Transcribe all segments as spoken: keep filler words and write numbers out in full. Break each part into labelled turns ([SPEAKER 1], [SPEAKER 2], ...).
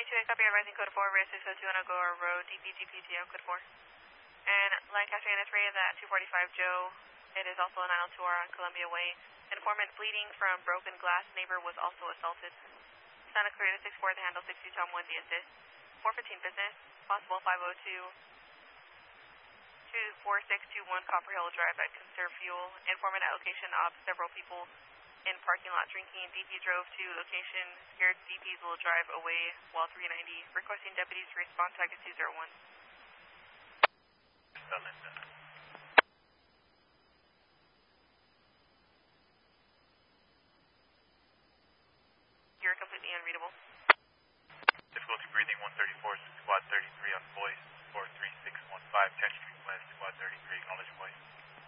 [SPEAKER 1] two eight, copy, advising code four, race six oh two on Agora Road, D P G P T on code four. And Lancaster and rated at two forty-five Joe. It is also a nine oh two R on Columbia Way. Informant bleeding from broken glass. Neighbor was also assaulted. Santa Clarita six four, the handle six two, Tom one, the assist. four fifteen business, possible five oh two, two four six two one Copper Hill Drive at Conserve Fuel. Informant at location of several people in parking lot drinking. D P drove to location, scared D Ps will drive away while three ninety. Requesting deputies to respond, target two zero one. You're completely unreadable.
[SPEAKER 2] Difficulty breathing one thirty-four, squad thirty-three on voice, four three six one five, ten Street West, squad thirty-three, acknowledge voice.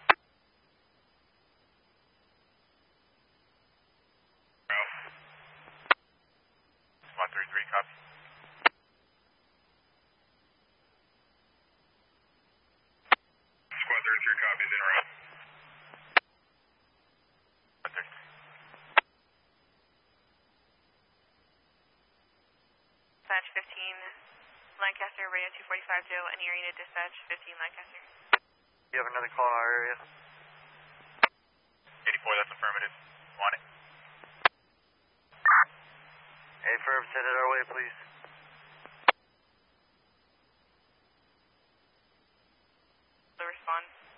[SPEAKER 2] Squad thirty-three, copy. Squad thirty-three, copies, in route. Squad thirty-three.
[SPEAKER 1] Dispatch fifteen, Lancaster, radio two forty-five Joe, and Arena dispatch fifteen Lancaster.
[SPEAKER 3] You have another call in our area?
[SPEAKER 2] eighty-four, that's affirmative. On it.
[SPEAKER 3] A firm, send it our way, please.
[SPEAKER 1] So respond.